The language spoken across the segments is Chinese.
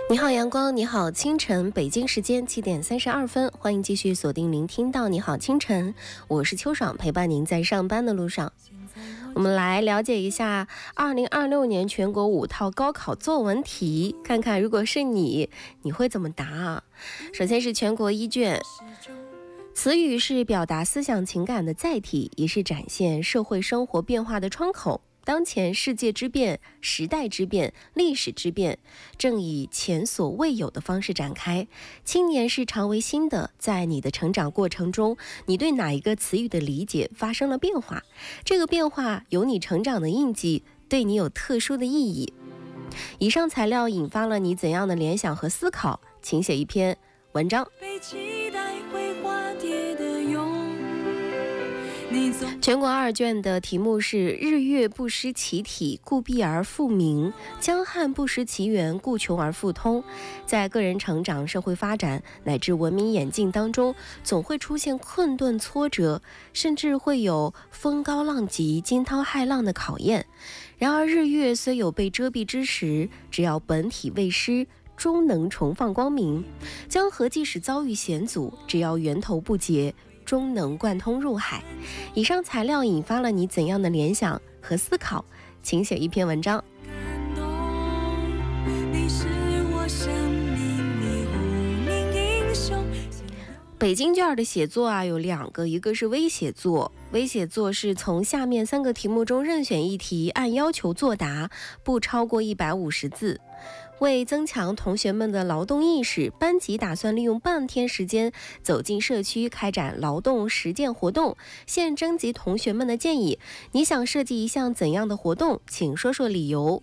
你好阳光，你好清晨，北京时间7:32，欢迎继续锁定聆听到你好清晨，我是秋爽，陪伴您在上班的路上。我们来了解一下2026年全国5套高考作文题，看看如果是你会怎么答啊？首先是全国1卷，词语是表达思想情感的载体，也是展现社会生活变化的窗口。当前世界之变、时代之变、历史之变，正以前所未有的方式展开。青年是常为新的，在你的成长过程中，你对哪一个词语的理解发生了变化？这个变化有你成长的印记，对你有特殊的意义。以上材料引发了你怎样的联想和思考？请写一篇文章。全国2卷的题目是日月不失其体，故避而复明；江汉不失其源，故穷而复通。在个人成长、社会发展乃至文明演进当中，总会出现困顿挫折，甚至会有风高浪急、惊涛骇浪的考验。然而日月虽有被遮蔽之时，只要本体未失，终能重放光明。江河即使遭遇险阻，只要源头不竭，终能贯通入海。以上材料引发了你怎样的联想和思考？请写一篇文章。北京卷的写作有2个，一个是微写作。微写作是从下面3个题目中任选一题，按要求作答，不超过150字。为增强同学们的劳动意识，班级打算利用半天时间走进社区开展劳动实践活动。现征集同学们的建议，你想设计一项怎样的活动？请说说理由。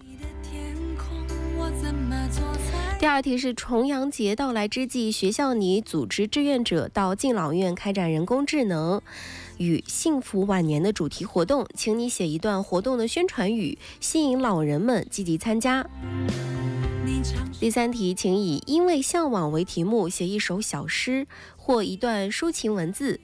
第2题是重阳节到来之际，学校里组织志愿者到敬老院开展人工智能与幸福晚年的主题活动，请你写一段活动的宣传语，吸引老人们积极参加。第3题，请以因为向往为题目，写一首小诗或一段抒情文字。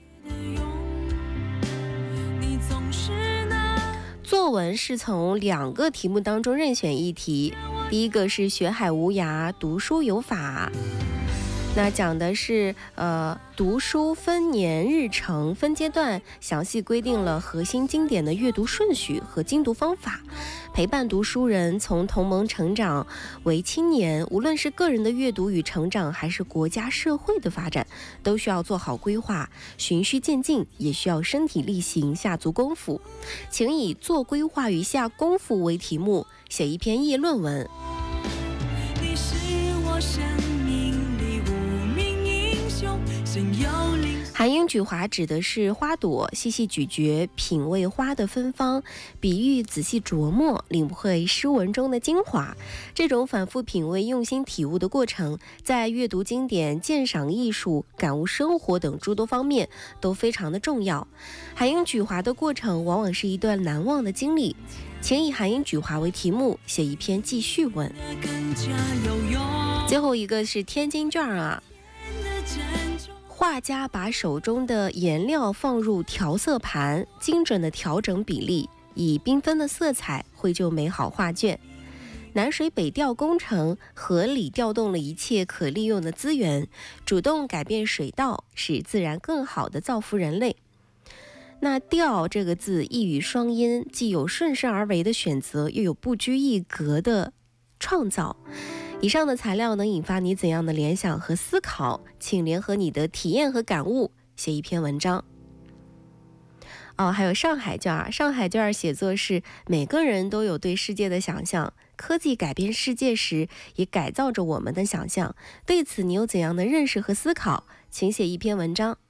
作文是从2个题目当中任选一题，第一个是学海无涯，读书有法。那讲的是读书分年日程分阶段，详细规定了核心经典的阅读顺序和精读方法，陪伴读书人从同盟成长为青年。无论是个人的阅读与成长，还是国家社会的发展，都需要做好规划，循序渐进，也需要身体力行，下足功夫。请以做规划与下功夫为题目，写一篇议论文。你是我生命里无名英雄，含英举华指的是花朵，细细咀嚼，品味花的芬芳，比喻仔细琢磨，领会诗文中的精华。这种反复品味、用心体悟的过程，在阅读经典、鉴赏艺术、感悟生活等诸多方面都非常的重要。含英举华的过程往往是一段难忘的经历，请以含英举华为题目，写一篇记叙文。最后一个是天津卷画家把手中的颜料放入调色盘，精准的调整比例，以缤纷的色彩绘就美好画卷。南水北调工程合理调动了一切可利用的资源，主动改变水道，使自然更好地造福人类。那调这个字一语双音，既有顺势而为的选择，又有不拘一格的创造。以上的材料能引发你怎样的联想和思考？请联合你的体验和感悟，写一篇文章。还有上海卷上海卷写作是每个人都有对世界的想象，科技改变世界时，也改造着我们的想象。对此你有怎样的认识和思考？请写一篇文章。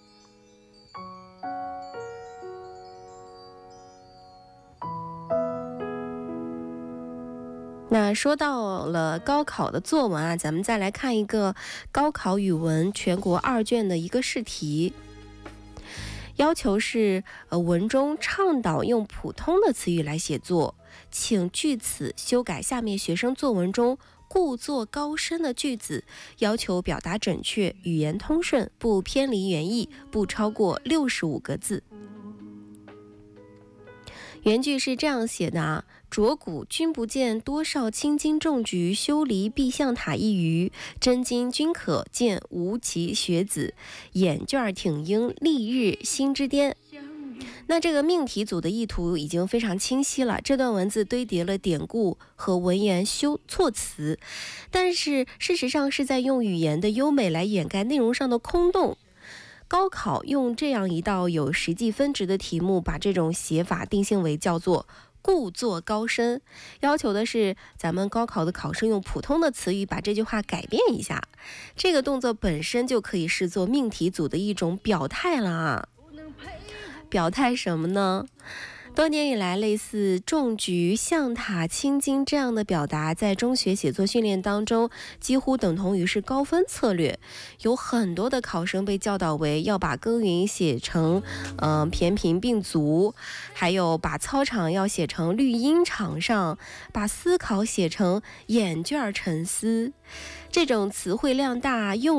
那说到了高考的作文咱们再来看一个高考语文全国2卷的一个试题。要求是文中倡导用普通的词语来写作，请据此修改下面学生作文中故作高深的句子，要求表达准确，语言通顺，不偏离原意，不超过65个字。原句是这样写的卓古君不见，多少青筋重举，修篱壁象塔一隅。真金均可见，无其学子。眼卷挺鹰，丽日新之巅。那这个命题组的意图已经非常清晰了，这段文字堆叠了典故和文言措辞，但是事实上是在用语言的优美来掩盖内容上的空洞。高考用这样一道有实际分值的题目，把这种写法定性为叫做故作高深，要求的是咱们高考的考生用普通的词语把这句话改变一下。这个动作本身就可以视作命题组的一种表态了啊。表态什么呢？多年以来，类似重举、象塔、青筋这样的表达，在中学写作训练当中，几乎等同于是高分策略。有很多的考生被教导为要把耕耘写成骈贫并足，还有把操场要写成绿茵场上，把思考写成眼卷沉思。这种词汇量大、用